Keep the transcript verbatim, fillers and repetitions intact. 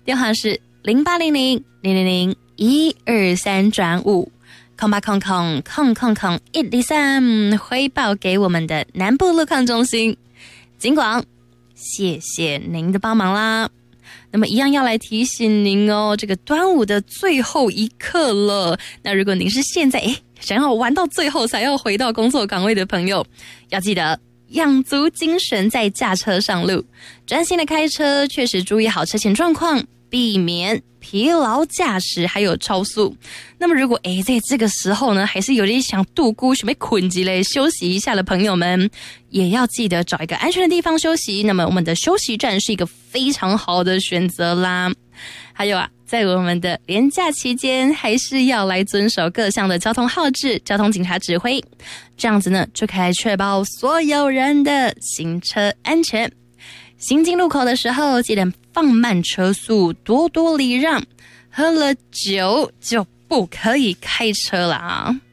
电话是零八零零零零零一二三转五。空八空空空空空一零三回报给我们的南部路况中心。警广，谢谢您的帮忙啦。那么一样要来提醒您哦，这个端午的最后一刻了。那如果您是现在诶想要玩到最后才要回到工作岗位的朋友，要记得养足精神再驾车上路，专心的开车，确实注意好车前状况，避免疲劳驾驶还有超速。那么如果诶在这个时候呢，还是有点想度孤准备困极类休息一下的朋友们，也要记得找一个安全的地方休息。那么我们的休息站是一个非常好的选择啦。还有啊，在我们的连假期间，还是要来遵守各项的交通号志、交通警察指挥，这样子呢就可以确保所有人的行车安全。行经路口的时候，记得放慢车速，多多礼让。喝了酒就不可以开车了啊！